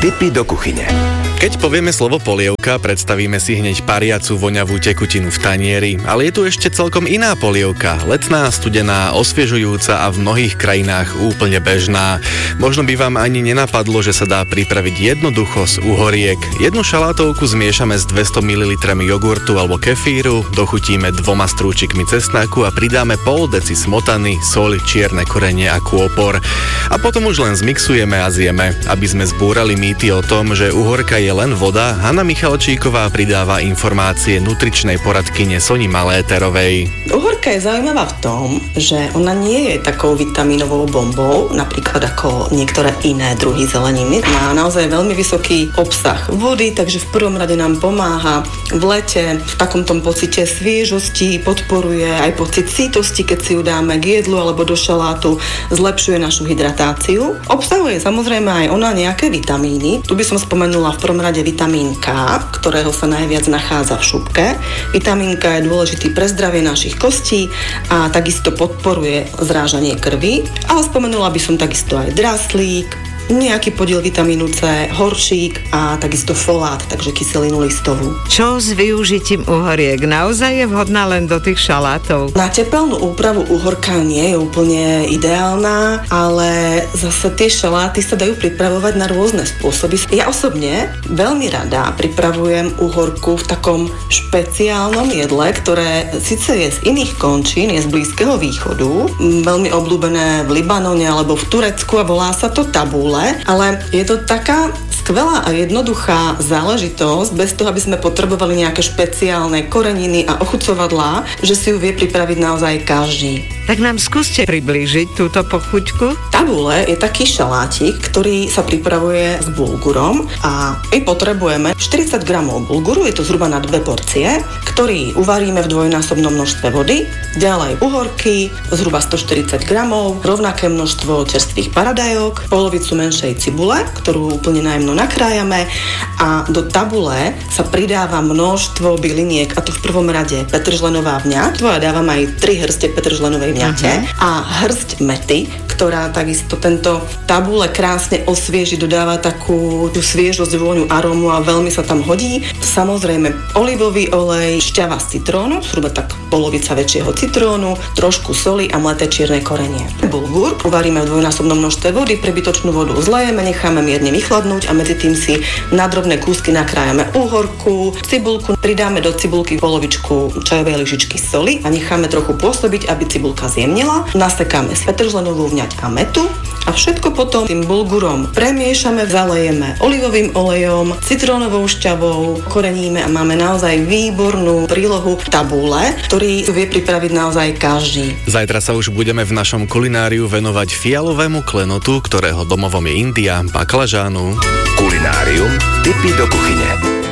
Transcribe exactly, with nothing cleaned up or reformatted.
Tipy do kuchyne. Keď povieme slovo polievka, predstavíme si hneď pariacu voňavú tekutinu v tanieri, ale je tu ešte celkom iná polievka, letná, studená, osviežujúca a v mnohých krajinách úplne bežná. Možno by vám ani nenapadlo, že sa dá pripraviť jednoducho z uhoriek. Jednu šalátovku zmiešame s dvesto mililitrov jogurtu alebo kefíru, dochutíme dvoma strúčikmi cesnaku a pridáme pol deci smotany, soľ, čierne korenie a kôpor. A potom už len zmixujeme a zjeme. Aby sme zbúrali mýty o tom, že uhorka je len voda, Hana Michalčíková pridáva informácie nutričnej poradkyne Soni Maléterovej. Uhorka je zaujímavá v tom, že ona nie je takou vitamínovou bombou, napríklad ako niektoré iné druhy zeleniny. Má naozaj veľmi vysoký obsah vody, takže v prvom rade nám pomáha v lete, v takom tom pocite sviežosti, podporuje aj pocit sítosti, keď si ju dáme k jedlu alebo do šalátu, zlepšuje našu hydratáciu. Obsahuje samozrejme aj ona nejaké vitamíny. Tu by som spomenula v prvom rade vitamín K, ktorého sa najviac nachádza v šupke. Vitamín K je dôležitý pre zdravie našich kostí a takisto podporuje zrážanie krvi. Ale spomenula by som takisto aj draslík, nejaký podiel vitamínu C, horšík a takisto folát, takže kyselinu listovú. Čo s využitím uhoriek? Naozaj je vhodná len do tých šalátov? Na tepelnú úpravu uhorka nie je úplne ideálna, ale zase tie šaláty sa dajú pripravovať na rôzne spôsoby. Ja osobne veľmi rada pripravujem uhorku v takom špeciálnom jedle, ktoré síce je z iných končín, je z Blízkeho východu, veľmi obľúbené v Libanone alebo v Turecku a volá sa to tabule. Ale je to taká skvelá a jednoduchá záležitosť, bez toho, aby sme potrebovali nejaké špeciálne koreniny a ochucovadlá, že si ju vie pripraviť naozaj každý. Tak nám skúste priblížiť túto pochuťku. Tabule je taký šalátik, ktorý sa pripravuje s bulgurom a my potrebujeme štyridsať gramov bulguru, je to zhruba na dve porcie, ktorý uvaríme v dvojnásobnom množstve vody, ďalej uhorky, zhruba stoštyridsať gramov, rovnaké množstvo čerstvých paradajok, polovicu menšej cibule, ktorú úplne najemno nakrájame a do tabule sa pridáva množstvo byliniek, a to v prvom rade petržlenová vňať, a dávam aj tri hrste petržlenovej vňate uh-huh. a hrst mety, ktorá takisto tento tabule krásne osvieži, dodáva takú tú sviežosť, vôňu, arómu a veľmi sa tam hodí. Samozrejme olivový olej, šťava z citrónu, zhruba tak polovica väčšieho citrónu, trošku soli a mleté čierne korenie. Bulgur uvaríme v dvojnásobnom množstve vody, prebytočnú vodu zlejeme, necháme mierne vychladnúť a medzi tým si na drobné kúsky nakrájame uhorku, cibulku, pridáme do cibulky polovičku čajovej lyžičky soli a necháme trochu pôsobiť, aby cibulka zjemnila. Nasekáme s petržlenovú vňať a metu a všetko potom tým bulgurom premiešame, zalejeme olivovým olejom, citrónovou šťavou, koreníme a máme naozaj výbornú prílohu tabule, ktorý vie pripraviť naozaj každý. Zajtra sa už budeme v našom kulináriu venovať fialovému klenotu, ktorého domovom je India, baklažánu. Kulinárium, tipy do kuchyne.